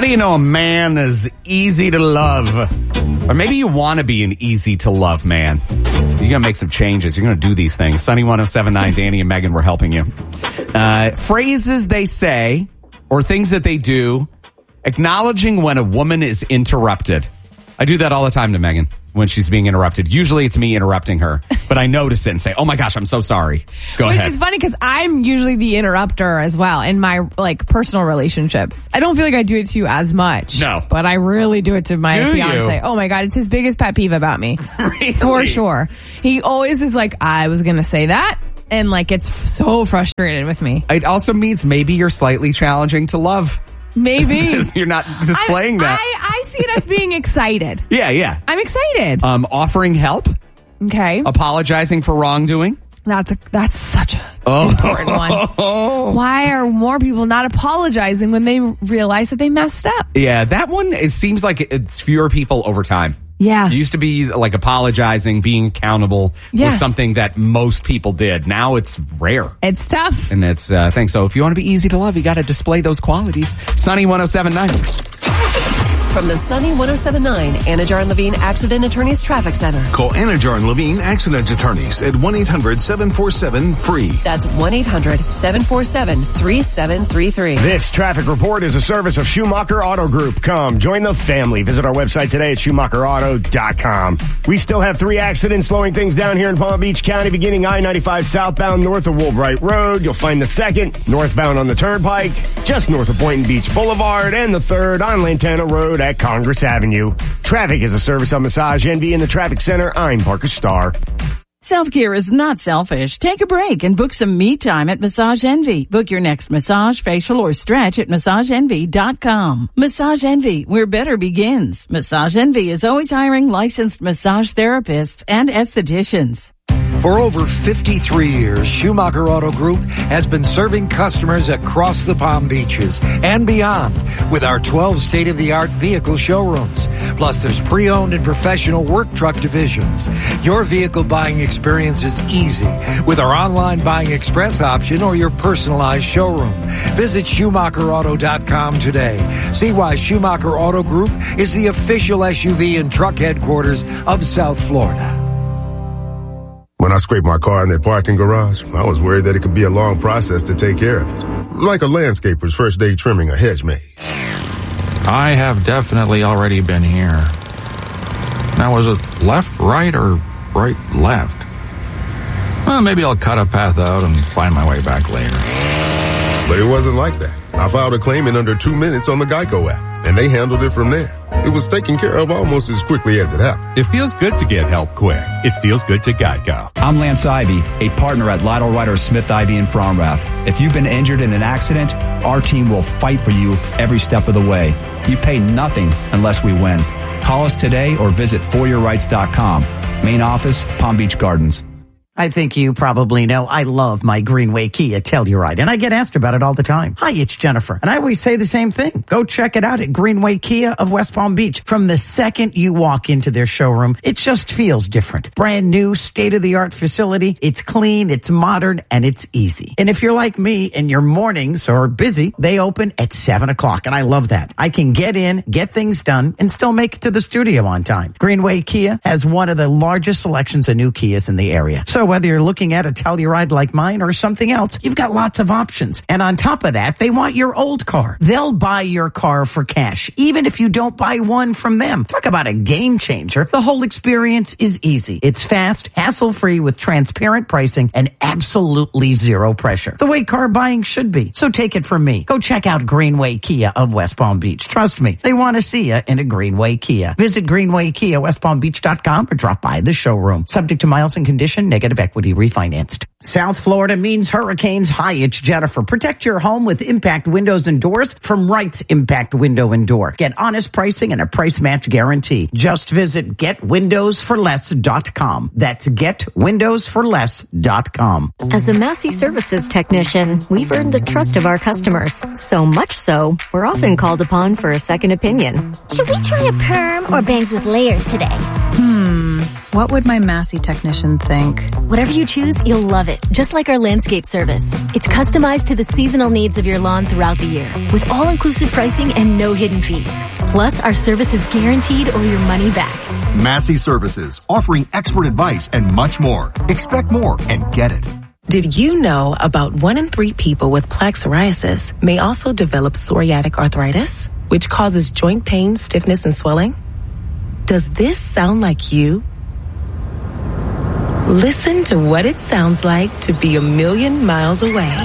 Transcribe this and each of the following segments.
do you know a man is easy to love? Or maybe you want to be an easy to love man. You're going to make some changes. You're going to do these things. Sunny 107.9, Danny and Megan, we're helping you. Phrases they say or things that they do, acknowledging when a woman is interrupted. I do that all the time to Megan when she's being interrupted. Usually it's me interrupting her, but I notice it and say, oh my gosh, I'm so sorry. Go ahead. Which is funny because I'm usually the interrupter as well in my personal relationships. I don't feel like I do it to you as much. No. But I really do it to my fiance. You? Oh my God, it's his biggest pet peeve about me. Really? For sure. He always is like, I was going to say that. And gets so frustrated with me. It also means maybe you're slightly challenging to love. Maybe. You're not displaying that. I see it as being excited. Yeah. I'm excited. Offering help. Okay. Apologizing for wrongdoing. That's such a important one. Why are more people not apologizing when they realize that they messed up? Yeah, that one, it seems like it's fewer people over time. Yeah. It used to be like apologizing, being accountable was something that most people did. Now it's rare. It's tough. And it's thing. So if you want to be easy to love, you got to display those qualities. Sunny 107.9. From the Sunny 107.9 Anajar and Levine Accident Attorneys Traffic Center. Call Anajar and Levine Accident Attorneys at 1-800-747-FREE. That's 1-800-747-3733. This traffic report is a service of Schumacher Auto Group. Come, join the family. Visit our website today at SchumacherAuto.com. We still have 3 accidents slowing things down here in Palm Beach County, beginning I-95 southbound north of Woolbright Road. You'll find the second northbound on the Turnpike, just north of Boynton Beach Boulevard, and the third on Lantana Road at Congress Avenue. Traffic is a service of Massage Envy in the Traffic Center. I'm Parker Starr. Self-care is not selfish. Take a break and book some me time at Massage Envy. Book your next massage, facial, or stretch at MassageEnvy.com. Massage Envy, where better begins. Massage Envy is always hiring licensed massage therapists and estheticians. For over 53 years, Schumacher Auto Group has been serving customers across the Palm Beaches and beyond with our 12 state-of-the-art vehicle showrooms. Plus, there's pre-owned and professional work truck divisions. Your vehicle buying experience is easy with our online buying express option or your personalized showroom. Visit SchumacherAuto.com today. See why Schumacher Auto Group is the official SUV and truck headquarters of South Florida. When I scraped my car in that parking garage, I was worried that it could be a long process to take care of it. Like a landscaper's first day trimming a hedge maze. I have definitely already been here. Now, was it left, right, or right, left? Well, maybe I'll cut a path out and find my way back later. But it wasn't like that. I filed a claim in under 2 minutes on the Geico app, and they handled it from there. It was taken care of almost as quickly as it happened. It feels good to get help quick. It feels good to Geico. I'm Lance Ivy, a partner at Lytle Ryder Smith Ivy in Fromrath. If you've been injured in an accident, our team will fight for you every step of the way. You pay nothing unless we win. Call us today or visit foryourrights.com. Main office, Palm Beach Gardens. I think you probably know I love my Greenway Kia Telluride, and I get asked about it all the time. Hi, it's Jennifer. And I always say the same thing. Go check it out at Greenway Kia of West Palm Beach. From the second you walk into their showroom, it just feels different. Brand new, state-of-the-art facility. It's clean, it's modern, and it's easy. And if you're like me and your mornings are busy, they open at 7 o'clock, and I love that. I can get in, get things done, and still make it to the studio on time. Greenway Kia has one of the largest selections of new Kias in the area. So whether you're looking at a Telluride like mine or something else, you've got lots of options. And on top of that, they want your old car. They'll buy your car for cash, even if you don't buy one from them. Talk about a game changer. The whole experience is easy. It's fast, hassle-free with transparent pricing and absolutely zero pressure. The way car buying should be. So take it from me. Go check out Greenway Kia of West Palm Beach. Trust me, they want to see you in a Greenway Kia. Visit GreenwayKiaWestPalmBeach.com or drop by the showroom. Subject to miles and condition, negative equity refinanced. South Florida means hurricanes. Hi, it's Jennifer. Protect your home with Impact Windows and Doors from Wright's Impact Window and Door. Get honest pricing and a price match guarantee. Just visit GetWindowsForLess.com. That's GetWindowsForLess.com. As a Massey Services technician, we've earned the trust of our customers. So much so, we're often called upon for a second opinion. Should we try a perm or bangs with layers today? What would my Massey technician think? Whatever you choose, you'll love it. Just like our landscape service. It's customized to the seasonal needs of your lawn throughout the year, with all-inclusive pricing and no hidden fees. Plus, our service is guaranteed or your money back. Massey Services, offering expert advice and much more. Expect more and get it. Did you know about 1 in 3 people with plaque psoriasis may also develop psoriatic arthritis, which causes joint pain, stiffness, and swelling? Does this sound like you? Listen to what it sounds like to be 1,000,000 miles away.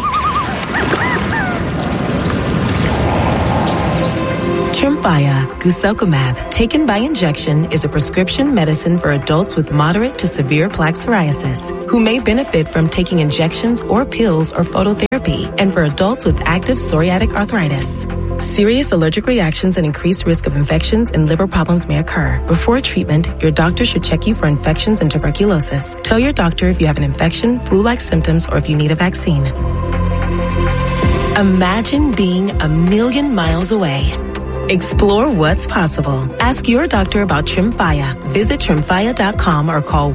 Tremfya guselkumab, taken by injection, is a prescription medicine for adults with moderate to severe plaque psoriasis who may benefit from taking injections or pills or phototherapy, and for adults with active psoriatic arthritis. Serious allergic reactions and increased risk of infections and liver problems may occur. Before treatment, your doctor should check you for infections and tuberculosis. Tell your doctor if you have an infection, flu-like symptoms, or if you need a vaccine. Imagine being 1,000,000 miles away. Explore what's possible. Ask your doctor about Tremfya. Visit Tremfya.com or call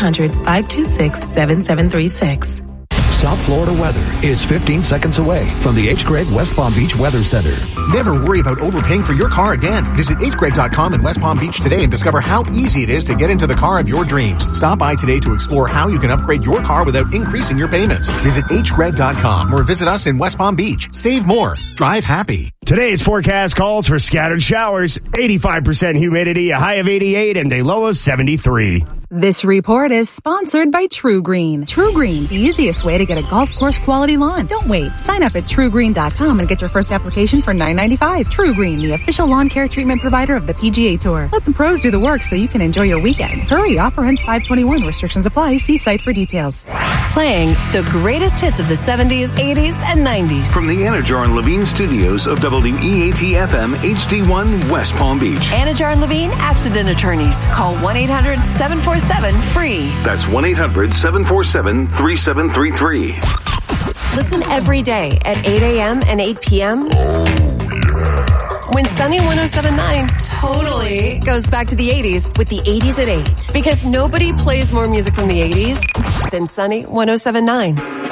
1-800-526-7736. South Florida weather is 15 seconds away from the H. Gregg West Palm Beach Weather Center. Never worry about overpaying for your car again. Visit hgregg.com in West Palm Beach today and discover how easy it is to get into the car of your dreams. Stop by today to explore how you can upgrade your car without increasing your payments. Visit hgregg.com or visit us in West Palm Beach. Save more. Drive happy. Today's forecast calls for scattered showers, 85% humidity, a high of 88, and a low of 73. This report is sponsored by True Green. True Green, the easiest way to get a golf course quality lawn. Don't wait. Sign up at truegreen.com and get your first application for $9.95. True Green, the official lawn care treatment provider of the PGA Tour. Let the pros do the work so you can enjoy your weekend. Hurry, offer ends 5/21. Restrictions apply. See site for details. Playing the greatest hits of the 70s, 80s, and 90s. From the Anajar and Levine studios of WEAT-FM HD1 West Palm Beach. Anajar and Levine Accident Attorneys. Call 1-800-747-FREE. That's 1-800-747-3733. Listen every day at 8 a.m. and 8 p.m. When Sunny 107.9 totally goes back to the 80s with the 80s at 8. Because nobody plays more music from the 80s than Sunny 107.9.